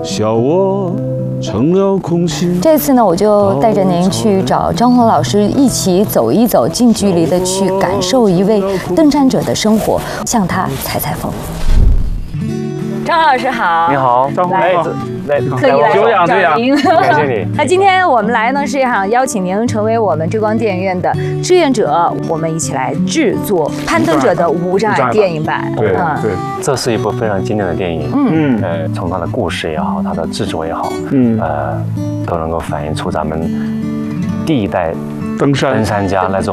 笑我成了空气。 这次呢，我就带着您去找张宏老师一起走一走，近距离的去感受一位登山者的生活，向他采采风。张老师好， 你好， 张宏好。 特意来找您， 感谢你。 那今天我们来呢，是想邀请您成为我们追光电影院的志愿者，我们一起来制作《攀登者》的无障碍电影版。 对对， 这是一部非常经典的电影。从它的故事也好，它的制作也好，都能够反映出咱们第一代登山家那种